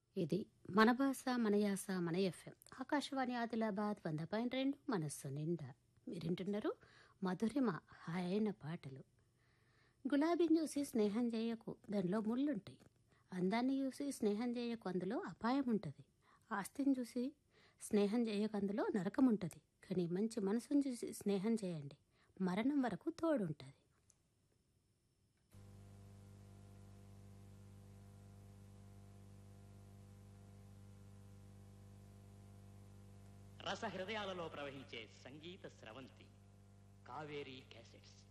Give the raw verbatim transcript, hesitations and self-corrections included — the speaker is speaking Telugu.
ఇది మన భాష మన యాస మన ఎఫ్ఎం ఆకాశవాణి ఆదిలాబాద్ వంద పాయింట్ రెండు మనస్సు నిండా మీరింటున్నారు మధురిమ హాయైన పాటలు. గులాబీని చూసి స్నేహం చేయకు, దానిలో ముళ్ళుంటాయి. అందాన్ని చూసి స్నేహం చేయకు, అందులో అపాయం ఉంటుంది. ఆస్తిని చూసి స్నేహం చేయకు, అందులో నరకం ఉంటుంది. కానీ మంచి మనసును చూసి స్నేహం చేయండి, మరణం వరకు తోడుంటుంది. రస హృదయాలలో ప్రవహించే సంగీత స్రవంతి కావేరీ క్యాసెట్స్.